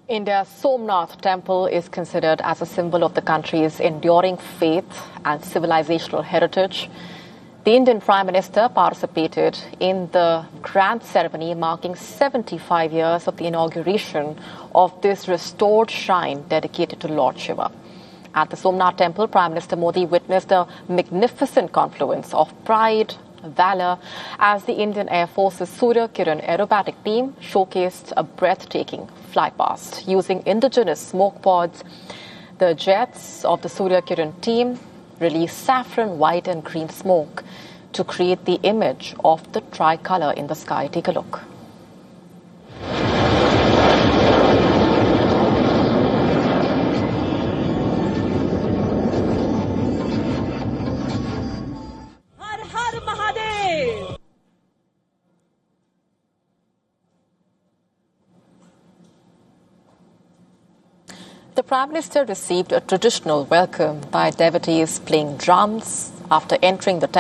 India's Somnath temple is considered as a symbol of the country's enduring faith and civilizational heritage. The Indian Prime Minister participated in the grand ceremony marking 75 years of the inauguration of this restored shrine dedicated to Lord Shiva. At the Somnath temple, Prime Minister Modi witnessed a magnificent confluence of pride, valor, as the Indian Air Force's Surya Kiran aerobatic team showcased a breathtaking flypast. Using indigenous smoke pods, the jets of the Surya Kiran team released saffron, white and green smoke to create the image of the tricolour in the sky. Take a look. The Prime Minister received a traditional welcome by devotees playing drums after entering the temple.